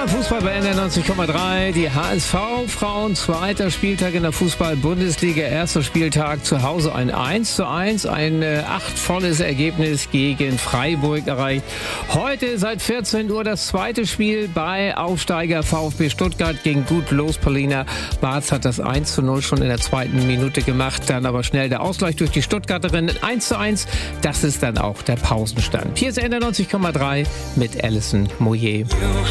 Fußball bei NDR 90,3. Die HSV-Frauen, zweiter Spieltag in der Fußball-Bundesliga, erster Spieltag zu Hause ein 1:1, ein achtvolles Ergebnis gegen Freiburg erreicht. Heute seit 14 Uhr das zweite Spiel bei Aufsteiger VfB Stuttgart gegen Gut Los Berliner. Barz hat das 1:0 schon in der zweiten Minute gemacht, dann aber schnell der Ausgleich durch die Stuttgarterinnen 1:1. Das ist dann auch der Pausenstand. Hier ist NDR 90,3 mit Alison Moyer.